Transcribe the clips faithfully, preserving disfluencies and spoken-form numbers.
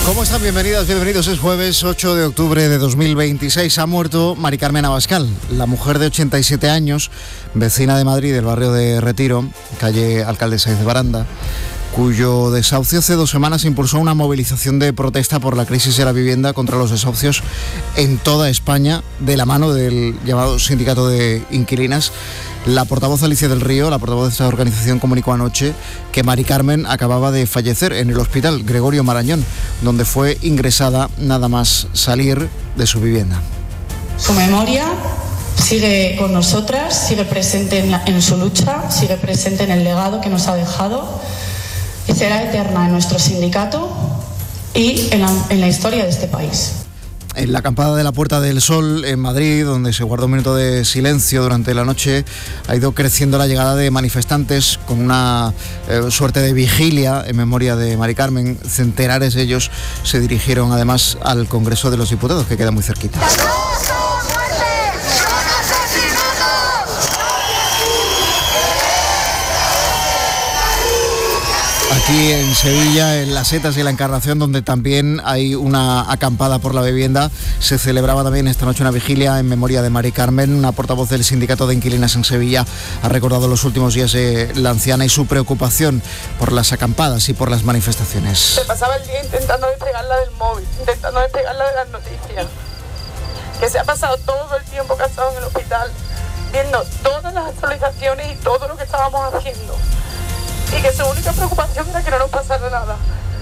¿Cómo están? Bienvenidas, bienvenidos. Es jueves ocho de octubre de dos mil veintiséis. Ha muerto Mari Carmen Abascal, la mujer de ochenta y siete años, vecina de Madrid, del barrio de Retiro, calle Alcalde Sáenz de Baranda, cuyo desahucio hace dos semanas impulsó una movilización de protesta por la crisis de la vivienda contra los desahucios en toda España, de la mano del llamado Sindicato de Inquilinas. La portavoz Alicia del Río, la portavoz de esta organización, comunicó anoche que Mari Carmen acababa de fallecer en el hospital Gregorio Marañón, donde fue ingresada nada más salir de su vivienda. Su memoria sigue con nosotras, sigue presente en, la, en su lucha, sigue presente en el legado que nos ha dejado y será eterna en nuestro sindicato y en la, en la historia de este país. En la acampada de la Puerta del Sol, en Madrid, donde se guardó un minuto de silencio durante la noche, ha ido creciendo la llegada de manifestantes con una eh, suerte de vigilia en memoria de Mari Carmen. Centenares de ellos se dirigieron además al Congreso de los Diputados, que queda muy cerquita. Aquí en Sevilla, en Las Setas y la Encarnación, donde también hay una acampada por la vivienda, se celebraba también esta noche una vigilia en memoria de Mari Carmen. Una portavoz del Sindicato de Inquilinas en Sevilla ha recordado los últimos días de la anciana y su preocupación por las acampadas y por las manifestaciones. Se pasaba el día intentando despegarla del móvil, intentando despegarla de las noticias, que se ha pasado todo el tiempo que ha estado en el hospital, viendo todas las actualizaciones y todo lo que estábamos haciendo. Y que su única preocupación era que no nos pasara nada.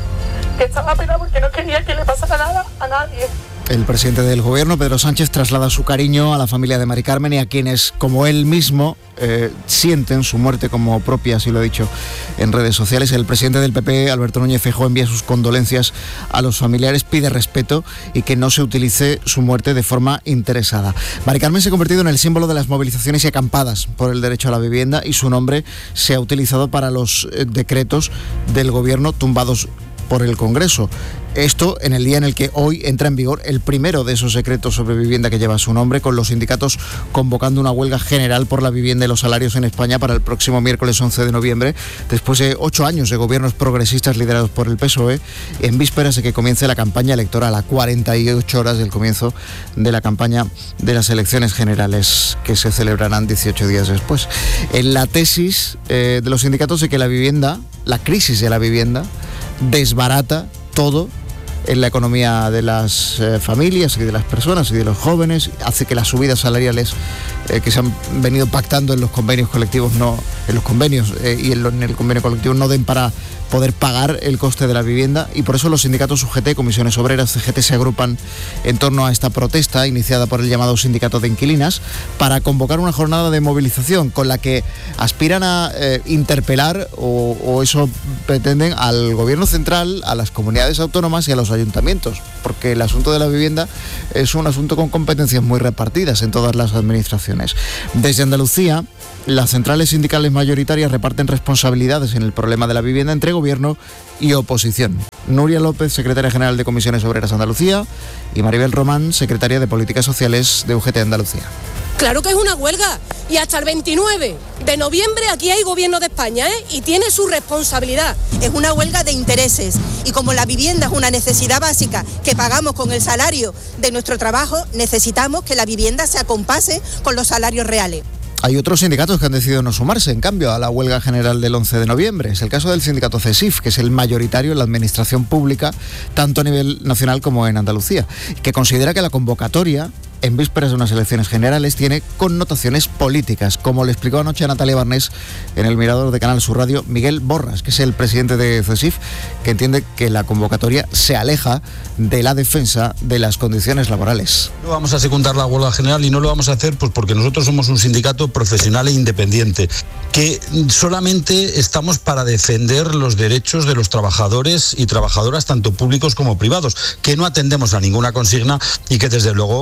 Que estaba pena porque no quería que le pasara nada a nadie. El presidente del gobierno, Pedro Sánchez, traslada su cariño a la familia de Mari Carmen y a quienes, como él mismo, eh, sienten su muerte como propia, así lo ha dicho en redes sociales. El presidente del P P, Alberto Núñez Feijóo, envía sus condolencias a los familiares, pide respeto y que no se utilice su muerte de forma interesada. Mari Carmen se ha convertido en el símbolo de las movilizaciones y acampadas por el derecho a la vivienda, y su nombre se ha utilizado para los eh, decretos del gobierno tumbados por el Congreso. Esto en el día en el que hoy entra en vigor el primero de esos decretos sobre vivienda que lleva su nombre, con los sindicatos convocando una huelga general por la vivienda y los salarios en España para el próximo miércoles once de noviembre, después de ocho años de gobiernos progresistas liderados por el P S O E, en vísperas de que comience la campaña electoral, a cuarenta y ocho horas del comienzo de la campaña de las elecciones generales, que se celebrarán dieciocho días después. En la tesis eh, de los sindicatos de que la vivienda, la crisis de la vivienda, desbarata todo en la economía de las eh, familias y de las personas y de los jóvenes, hace que las subidas salariales eh, que se han venido pactando en los convenios colectivos, no en los convenios eh, y en, lo, en el convenio colectivo, no den para poder pagar el coste de la vivienda, y por eso los sindicatos U G T, Comisiones Obreras, C G T, se agrupan en torno a esta protesta iniciada por el llamado Sindicato de Inquilinas para convocar una jornada de movilización con la que aspiran a eh, interpelar o, o eso pretenden al gobierno central, a las comunidades autónomas y a los ayuntamientos, porque el asunto de la vivienda es un asunto con competencias muy repartidas en todas las administraciones. Desde Andalucía, las centrales sindicales mayoritarias reparten responsabilidades en el problema de la vivienda entre gobierno y oposición. Nuria López, secretaria general de Comisiones Obreras Andalucía, y Maribel Román, secretaria de Políticas Sociales de U G T Andalucía. Claro que es una huelga, y hasta el veintinueve de noviembre aquí hay gobierno de España, ¿eh? Y tiene su responsabilidad. Es una huelga de intereses, y como la vivienda es una necesidad básica que pagamos con el salario de nuestro trabajo, necesitamos que la vivienda se acompase con los salarios reales. Hay otros sindicatos que han decidido no sumarse, en cambio, a la huelga general del once de noviembre. Es el caso del sindicato CESIF, que es el mayoritario en la administración pública, tanto a nivel nacional como en Andalucía, que considera que la convocatoria en vísperas de unas elecciones generales tiene connotaciones políticas, como le explicó anoche a Natalia Barnés en el Mirador de Canal Sur Radio Miguel Borras, que es el presidente de CESIF, que entiende que la convocatoria se aleja de la defensa de las condiciones laborales. No vamos a secundar la huelga general, y no lo vamos a hacer pues porque nosotros somos un sindicato profesional e independiente, que solamente estamos para defender los derechos de los trabajadores y trabajadoras, tanto públicos como privados, que no atendemos a ninguna consigna y que desde luego vemos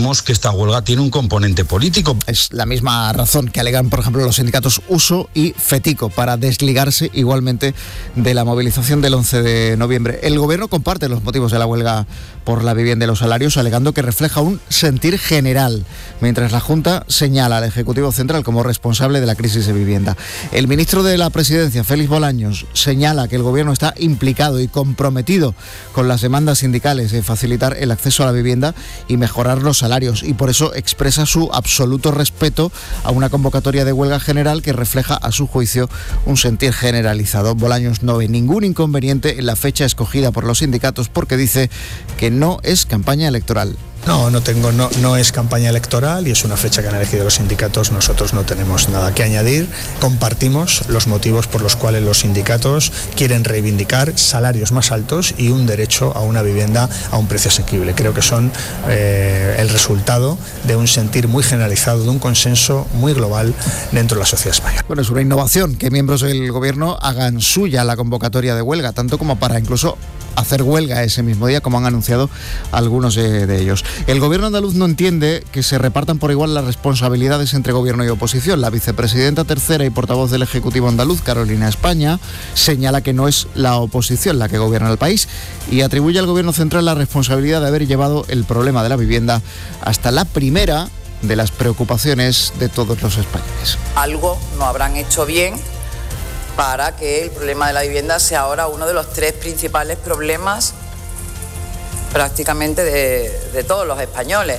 creemos que esta huelga tiene un componente político. Es la misma razón que alegan, por ejemplo, los sindicatos Uso y FETICO para desligarse igualmente de la movilización del once de noviembre. El gobierno comparte los motivos de la huelga por la vivienda y los salarios, alegando que refleja un sentir general, mientras la Junta señala al Ejecutivo Central como responsable de la crisis de vivienda. El ministro de la Presidencia, Félix Bolaños, señala que el gobierno está implicado y comprometido con las demandas sindicales de facilitar el acceso a la vivienda y mejorar los salarios, y por eso expresa su absoluto respeto a una convocatoria de huelga general que refleja, a su juicio, un sentir generalizado. Bolaños no ve ningún inconveniente en la fecha escogida por los sindicatos porque dice que no es campaña electoral. No, no tengo, no, no es campaña electoral y es una fecha que han elegido los sindicatos. Nosotros no tenemos nada que añadir. Compartimos los motivos por los cuales los sindicatos quieren reivindicar salarios más altos y un derecho a una vivienda a un precio asequible. Creo que son eh, el resultado de un sentir muy generalizado, de un consenso muy global dentro de la sociedad española. Bueno, es una innovación que miembros del gobierno hagan suya la convocatoria de huelga, tanto como para incluso hacer huelga ese mismo día, como han anunciado algunos de, de ellos. El gobierno andaluz no entiende que se repartan por igual las responsabilidades entre gobierno y oposición. La vicepresidenta tercera y portavoz del Ejecutivo andaluz, Carolina España, señala que no es la oposición la que gobierna el país y atribuye al gobierno central la responsabilidad de haber llevado el problema de la vivienda hasta la primera de las preocupaciones de todos los españoles. Algo no habrán hecho bien para que el problema de la vivienda sea ahora uno de los tres principales problemas prácticamente de, de todos los españoles.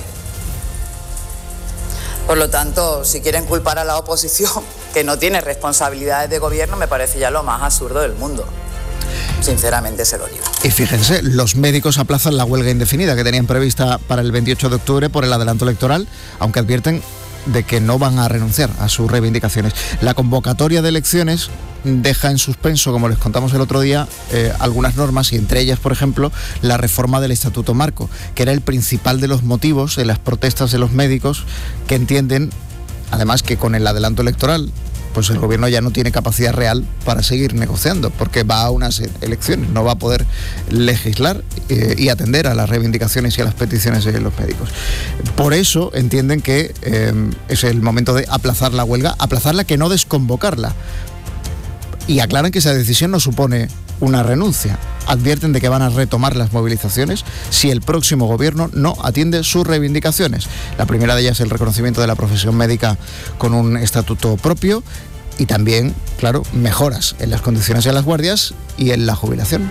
Por lo tanto, si quieren culpar a la oposición, que no tiene responsabilidades de gobierno, me parece ya lo más absurdo del mundo. Sinceramente se lo digo. Y fíjense, los médicos aplazan la huelga indefinida que tenían prevista para el veintiocho de octubre por el adelanto electoral, aunque advierten de que no van a renunciar a sus reivindicaciones. La convocatoria de elecciones deja en suspenso, como les contamos el otro día, eh, algunas normas, y entre ellas, por ejemplo, la reforma del Estatuto Marco, que era el principal de los motivos de las protestas de los médicos, que entienden, además, que con el adelanto electoral, pues el gobierno ya no tiene capacidad real para seguir negociando, porque va a unas elecciones, no va a poder legislar eh, y atender a las reivindicaciones y a las peticiones de los médicos. Por eso entienden que eh, es el momento de aplazar la huelga, aplazarla, que no desconvocarla. Y aclaran que esa decisión no supone una renuncia. Advierten de que van a retomar las movilizaciones si el próximo gobierno no atiende sus reivindicaciones. La primera de ellas es el reconocimiento de la profesión médica con un estatuto propio y también, claro, mejoras en las condiciones de las guardias y en la jubilación.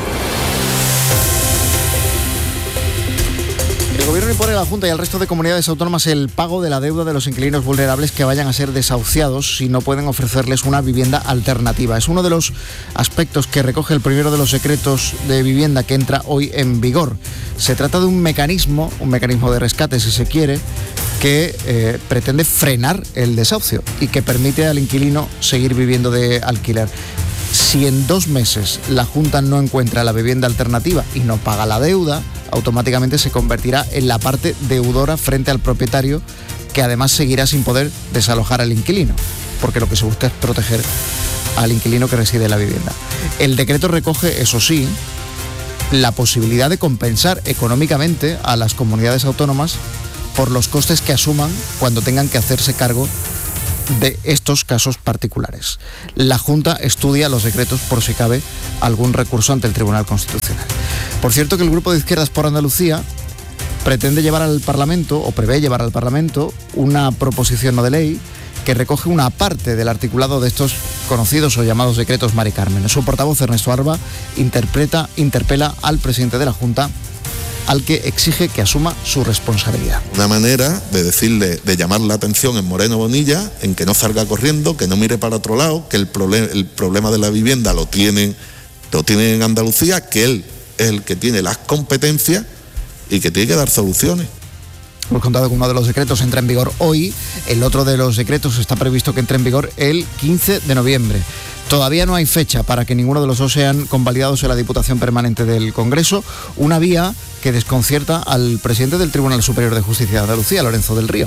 El gobierno impone a la Junta y al resto de comunidades autónomas el pago de la deuda de los inquilinos vulnerables que vayan a ser desahuciados si no pueden ofrecerles una vivienda alternativa. Es uno de los aspectos que recoge el primero de los decretos de vivienda que entra hoy en vigor. Se trata de un mecanismo, un mecanismo de rescate, si se quiere, que eh, pretende frenar el desahucio y que permite al inquilino seguir viviendo de alquiler. Si en dos meses la Junta no encuentra la vivienda alternativa y no paga la deuda, automáticamente se convertirá en la parte deudora frente al propietario, que además seguirá sin poder desalojar al inquilino, porque lo que se busca es proteger al inquilino que reside en la vivienda. El decreto recoge, eso sí, la posibilidad de compensar económicamente a las comunidades autónomas por los costes que asuman cuando tengan que hacerse cargo de estos casos particulares. La Junta estudia los decretos por si cabe algún recurso ante el Tribunal Constitucional. Por cierto, que el Grupo de Izquierdas por Andalucía pretende llevar al Parlamento, o prevé llevar al Parlamento, una proposición no de ley que recoge una parte del articulado de estos conocidos o llamados decretos Mari Carmen. Su portavoz, Ernesto Arba, interpreta, interpela al presidente de la Junta, al que exige que asuma su responsabilidad. Una manera de decirle, de llamar la atención en Moreno Bonilla, en que no salga corriendo, que no mire para otro lado, que el, problem, el problema de la vivienda lo tienen, lo tienen en Andalucía, que él es el que tiene las competencias y que tiene que dar soluciones. Hemos contado que uno de los decretos entra en vigor hoy, el otro de los decretos está previsto que entre en vigor el quince de noviembre. Todavía no hay fecha para que ninguno de los dos sean convalidados en la Diputación Permanente del Congreso, una vía que desconcierta al presidente del Tribunal Superior de Justicia de Andalucía, Lorenzo del Río.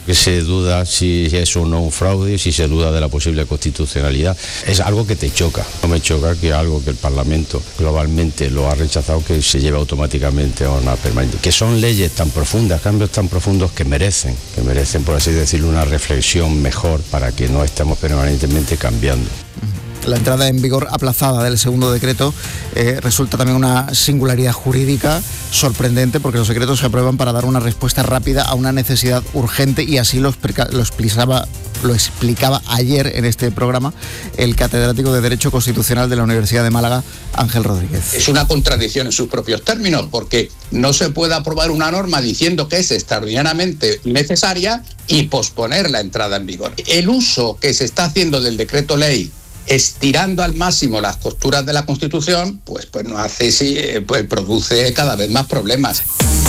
que se duda si es o no un fraude, si se duda de la posible constitucionalidad. Es algo que te choca. No me choca que algo que el Parlamento globalmente lo ha rechazado, que se lleve automáticamente a una permanente. Que son leyes tan profundas, cambios tan profundos que merecen, que merecen, por así decirlo, una reflexión mejor para que no estemos permanentemente cambiando. La entrada en vigor aplazada del segundo decreto eh, resulta también una singularidad jurídica sorprendente, porque los decretos se aprueban para dar una respuesta rápida a una necesidad urgente, y así lo, explica, lo, explicaba, lo explicaba ayer en este programa el catedrático de Derecho Constitucional de la Universidad de Málaga, Ángel Rodríguez. Es una contradicción en sus propios términos, porque no se puede aprobar una norma diciendo que es extraordinariamente necesaria y posponer la entrada en vigor. El uso que se está haciendo del decreto ley, estirando al máximo las costuras de la Constitución, pues, pues nos hace, sí, pues produce cada vez más problemas.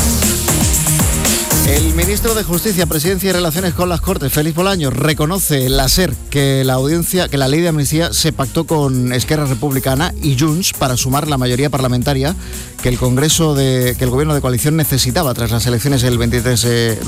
El ministro de Justicia, Presidencia y Relaciones con las Cortes, Félix Bolaños, reconoce en la SER que la audiencia, que la ley de amnistía se pactó con Esquerra Republicana y Junts para sumar la mayoría parlamentaria que el Congreso de, que el Gobierno de coalición necesitaba tras las elecciones del veintitrés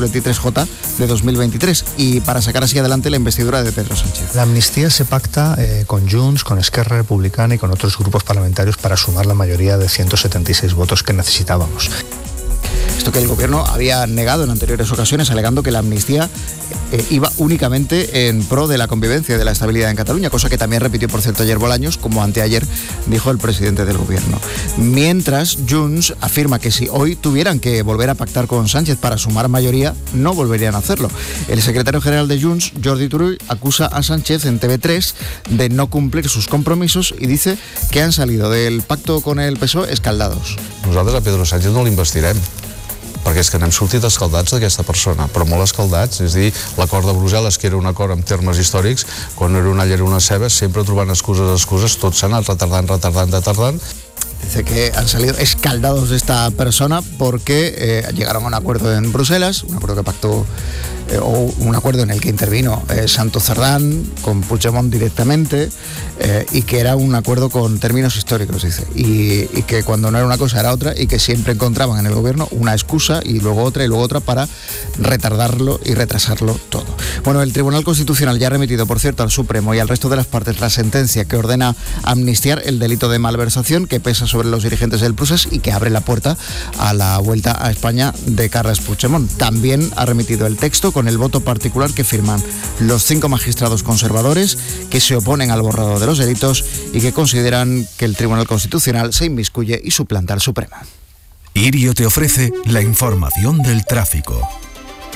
J de dos mil veintitrés, y para sacar así adelante la investidura de Pedro Sánchez. La amnistía se pacta eh, con Junts, con Esquerra Republicana y con otros grupos parlamentarios para sumar la mayoría de ciento setenta y seis votos que necesitábamos. Esto que el Gobierno había negado en anteriores ocasiones, alegando que la amnistía eh, iba únicamente en pro de la convivencia y de la estabilidad en Cataluña, cosa que también repitió, por cierto, ayer Bolaños, como anteayer dijo el presidente del Gobierno. Mientras, Junts afirma que si hoy tuvieran que volver a pactar con Sánchez para sumar mayoría, no volverían a hacerlo. El secretario general de Junts, Jordi Turull, acusa a Sánchez en T V tres de no cumplir sus compromisos y dice que han salido del pacto con el P S O E escaldados. Nosaltres a Pedro Sánchez no l'investirem, perquè és que n'hem sortit escaldats d'aquesta persona, però molt escaldats. És a dir, l'acord de Brussel·les, que era un acord en termes històrics, quan era una llera una ceba, sempre trobant excuses, excuses, tot s'ha anat retardant, retardant, retardant. Dice que han salido escaldados de esta persona porque eh, llegaron a un acuerdo en Bruselas, un acuerdo que pactó, eh, o un acuerdo en el que intervino eh, Santos Cerdán con Puigdemont directamente, eh, y que era un acuerdo con términos históricos, dice, y, y que cuando no era una cosa era otra, y que siempre encontraban en el Gobierno una excusa y luego otra y luego otra para retardarlo y retrasarlo todo. Bueno, el Tribunal Constitucional ya ha remitido, por cierto, al Supremo y al resto de las partes la sentencia que ordena amnistiar el delito de malversación que pesa sobre los dirigentes del Procés y que abre la puerta a la vuelta a España de Carles Puigdemont. También ha remitido el texto con el voto particular que firman los cinco magistrados conservadores que se oponen al borrado de los delitos y que consideran que el Tribunal Constitucional se inmiscuye y suplanta al Supremo. Irio te ofrece la información del tráfico.